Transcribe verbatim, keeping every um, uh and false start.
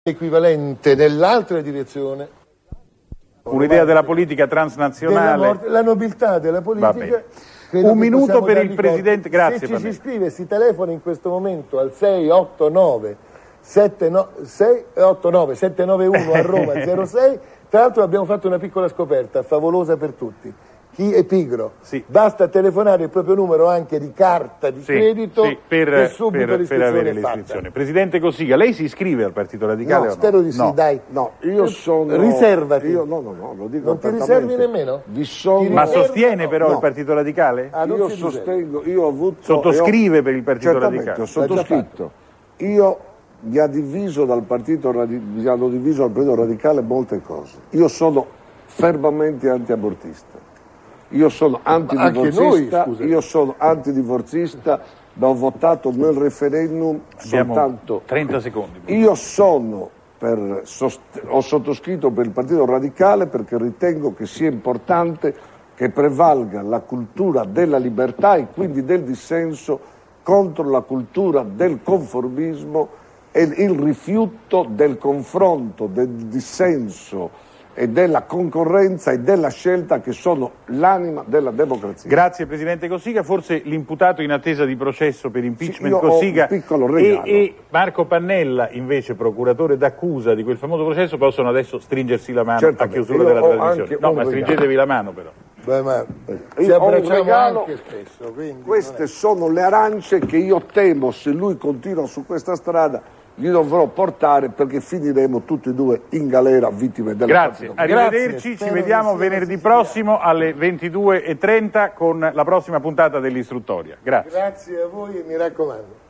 equivalente nell'altra direzione. Un'idea della politica transnazionale. Morte, la nobiltà della politica. Un minuto per il Presidente, grazie. Se ci si scrive, si telefona in questo momento al sei otto nove sette nove uno a Roma zero sei. Tra l'altro abbiamo fatto una piccola scoperta favolosa per tutti. Chi è pigro, sì. basta telefonare il proprio numero anche di carta di sì, credito sì, per, e subito per, per avere l'iscrizione. Presidente Cossiga, lei si iscrive al Partito Radicale? No, o spero no? di sì, no. dai. No, io sono... Riservati. Io, no, no, no, lo dico non ti riservi nemmeno? Vi sono... Ma sostiene però no. il Partito Radicale? Ah, io sostengo, io ho avuto... Sottoscrive ho, per il Partito certamente, Radicale? Ho sottoscritto. Io mi ha diviso dal Partito mi hanno diviso dal Partito Radicale molte cose. Io sono fermamente antiabortista. Io sono antidivorzista, noi, io sono antidivorzista, ma ho votato nel referendum Abbiamo soltanto... trenta secondi. Io sono per, ho sottoscritto per il Partito Radicale perché ritengo che sia importante che prevalga la cultura della libertà e quindi del dissenso contro la cultura del conformismo e il rifiuto del confronto, del dissenso e della concorrenza e della scelta che sono l'anima della democrazia. Grazie Presidente Cossiga, forse l'imputato in attesa di processo per impeachment sì, Cossiga un piccolo regalo. E, e Marco Pannella, invece procuratore d'accusa di quel famoso processo, possono adesso stringersi la mano a chiusura della trasmissione. No, ma stringetevi la mano però. Beh, ma ci io ho un regalo, anche spesso, queste sono le arance che io temo, se lui continua su questa strada, gli dovrò portare perché finiremo tutti e due in galera vittime della Grazie, arrivederci, Grazie. Ci vediamo venerdì prossimo alle ventidue e trenta con la prossima puntata dell'Istruttoria. Grazie. Grazie a voi e mi raccomando.